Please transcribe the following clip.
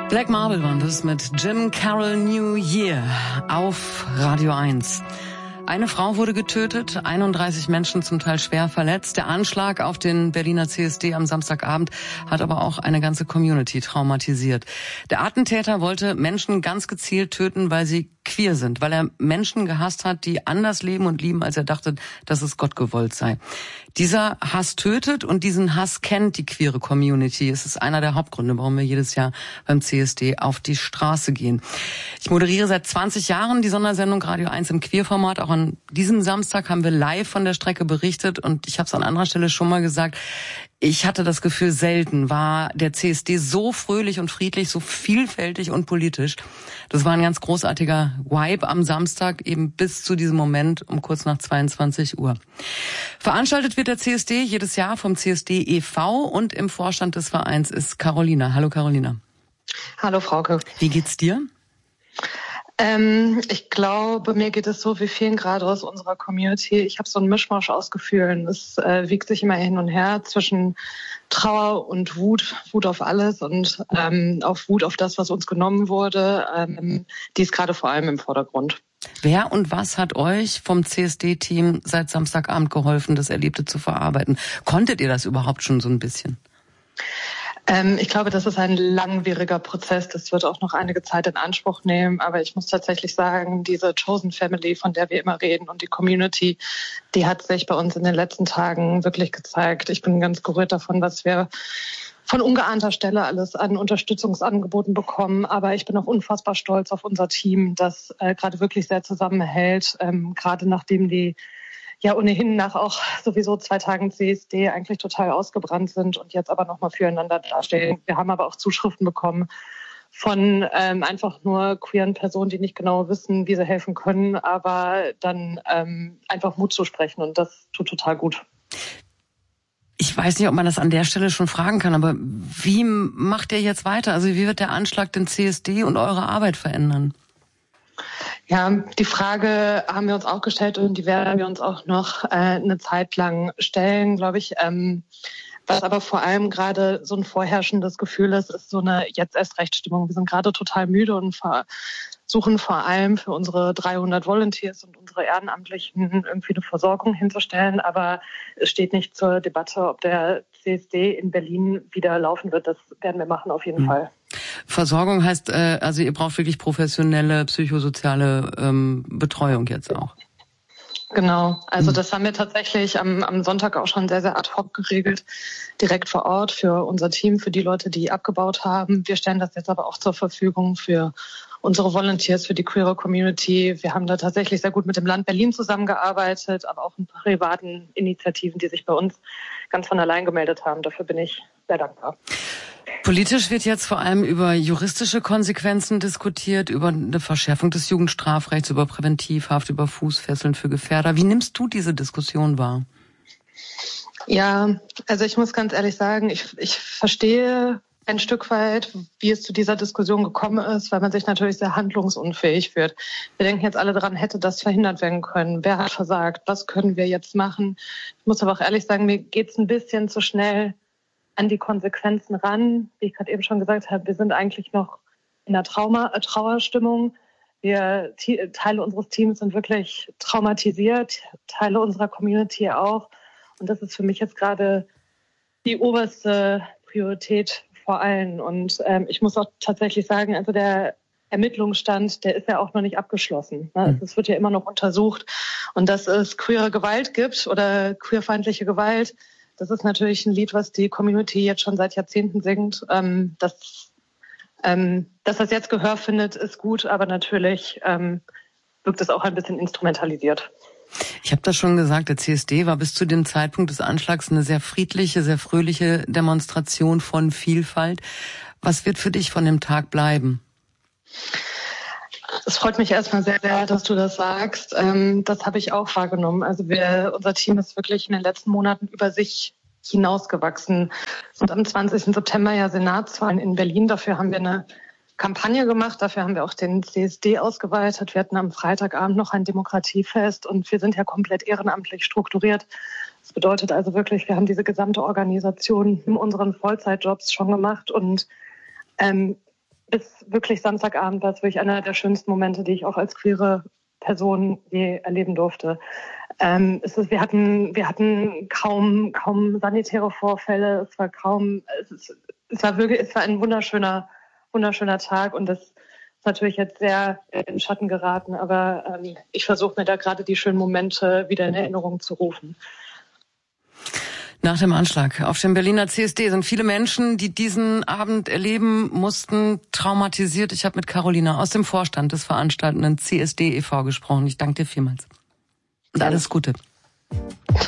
Black Marble waren das mit Jim Carroll New Year auf Radio 1. Eine Frau wurde getötet, 31 Menschen zum Teil schwer verletzt. Der Anschlag auf den Berliner CSD am Samstagabend hat aber auch eine ganze Community traumatisiert. Der Attentäter wollte Menschen ganz gezielt töten, weil sie queer sind, weil er Menschen gehasst hat, die anders leben und lieben, als er dachte, dass es Gott gewollt sei. Dieser Hass tötet und diesen Hass kennt die queere Community. Es ist einer der Hauptgründe, warum wir jedes Jahr beim CSD auf die Straße gehen. Ich moderiere seit 20 Jahren die Sondersendung Radio 1 im Queerformat. Auch an diesem Samstag haben wir live von der Strecke berichtet und ich habe es an anderer Stelle schon mal gesagt, ich hatte das Gefühl, selten war der CSD so fröhlich und friedlich, so vielfältig und politisch. Das war ein ganz großartiger Vibe am Samstag, eben bis zu diesem Moment um kurz nach 22 Uhr. Veranstaltet wird der CSD jedes Jahr vom CSD e.V. und im Vorstand des Vereins ist Carolina. Hallo Carolina. Hallo Frauke. Wie geht's dir? Ich glaube, mir geht es so wie vielen gerade aus unserer Community. Ich habe so einen Mischmasch aus Gefühlen. Es wiegt sich immer hin und her zwischen Trauer und Wut, Wut auf alles und auch Wut auf das, was uns genommen wurde. Die ist gerade vor allem im Vordergrund. Wer und was hat euch vom CSD-Team seit Samstagabend geholfen, das Erlebte zu verarbeiten? Konntet ihr das überhaupt schon so ein bisschen? Ich glaube, das ist ein langwieriger Prozess. Das wird auch noch einige Zeit in Anspruch nehmen. Aber ich muss tatsächlich sagen, diese Chosen Family, von der wir immer reden und die Community, die hat sich bei uns in den letzten Tagen wirklich gezeigt. Ich bin ganz gerührt davon, was wir von ungeahnter Stelle alles an Unterstützungsangeboten bekommen. Aber ich bin auch unfassbar stolz auf unser Team, das gerade wirklich sehr zusammenhält, gerade nachdem die ja ohnehin nach auch sowieso 2 Tagen CSD eigentlich total ausgebrannt sind und jetzt aber nochmal füreinander dastehen. Wir haben aber auch Zuschriften bekommen von einfach nur queeren Personen, die nicht genau wissen, wie sie helfen können, aber dann einfach Mut zu sprechen und das tut total gut. Ich weiß nicht, ob man das an der Stelle schon fragen kann, aber wie macht ihr jetzt weiter? Also wie wird der Anschlag den CSD und eure Arbeit verändern? Ja, die Frage haben wir uns auch gestellt und die werden wir uns auch noch eine Zeit lang stellen, glaube ich. Was aber vor allem gerade so ein vorherrschendes Gefühl ist, ist so eine Jetzt-erst-recht-Stimmung. Wir sind gerade total müde und versuchen vor allem für unsere 300 Volunteers und unsere Ehrenamtlichen irgendwie eine Versorgung hinzustellen. Aber es steht nicht zur Debatte, ob der CSD in Berlin wieder laufen wird. Das werden wir machen auf jeden Fall. Versorgung heißt, also ihr braucht wirklich professionelle psychosoziale Betreuung jetzt auch. Genau, also das haben wir tatsächlich am Sonntag auch schon sehr, sehr ad hoc geregelt, direkt vor Ort für unser Team, für die Leute, die abgebaut haben. Wir stellen das jetzt aber auch zur Verfügung für unsere Volunteers, für die queere Community. Wir haben da tatsächlich sehr gut mit dem Land Berlin zusammengearbeitet, aber auch in privaten Initiativen, die sich bei uns ganz von allein gemeldet haben. Dafür bin ich sehr dankbar. Politisch wird jetzt vor allem über juristische Konsequenzen diskutiert, über eine Verschärfung des Jugendstrafrechts, über Präventivhaft, über Fußfesseln für Gefährder. Wie nimmst du diese Diskussion wahr? Ja, also ich muss ganz ehrlich sagen, ich verstehe ein Stück weit, wie es zu dieser Diskussion gekommen ist, weil man sich natürlich sehr handlungsunfähig fühlt. Wir denken jetzt alle daran, hätte das verhindert werden können? Wer hat versagt? Was können wir jetzt machen? Ich muss aber auch ehrlich sagen, mir geht's ein bisschen zu schnell an die Konsequenzen ran. Wie ich gerade eben schon gesagt habe, wir sind eigentlich noch in einer Trauerstimmung. Teile unseres Teams sind wirklich traumatisiert, Teile unserer Community auch. Und das ist für mich jetzt gerade die oberste Priorität vor allen. Und ich muss auch tatsächlich sagen, also der Ermittlungsstand, der ist ja auch noch nicht abgeschlossen. Ne? Es wird ja immer noch untersucht. Und dass es queere Gewalt gibt oder queerfeindliche Gewalt, das ist natürlich ein Lied, was die Community jetzt schon seit Jahrzehnten singt. Dass das jetzt Gehör findet, ist gut, aber natürlich wirkt es auch ein bisschen instrumentalisiert. Ich habe das schon gesagt, der CSD war bis zu dem Zeitpunkt des Anschlags eine sehr friedliche, sehr fröhliche Demonstration von Vielfalt. Was wird für dich von dem Tag bleiben? Es freut mich erstmal sehr, sehr, dass du das sagst. Das habe ich auch wahrgenommen. Also unser Team ist wirklich in den letzten Monaten über sich hinausgewachsen. Es sind am 20. September ja Senatswahlen in Berlin. Dafür haben wir eine Kampagne gemacht. Dafür haben wir auch den CSD ausgeweitet. Wir hatten am Freitagabend noch ein Demokratiefest und wir sind ja komplett ehrenamtlich strukturiert. Das bedeutet also wirklich, wir haben diese gesamte Organisation in unseren Vollzeitjobs schon gemacht und bis wirklich Samstagabend war es wirklich einer der schönsten Momente, die ich auch als queere Person je erleben durfte. Wir hatten kaum sanitäre Vorfälle. Es war ein wunderschöner Tag, und das ist natürlich jetzt sehr in den Schatten geraten, aber ich versuche mir da gerade die schönen Momente wieder in Erinnerung zu rufen. Nach dem Anschlag auf dem Berliner CSD sind viele Menschen, die diesen Abend erleben mussten, traumatisiert. Ich habe mit Carolina aus dem Vorstand des veranstaltenden CSD e.V. gesprochen. Ich danke dir vielmals. Und alles Gute.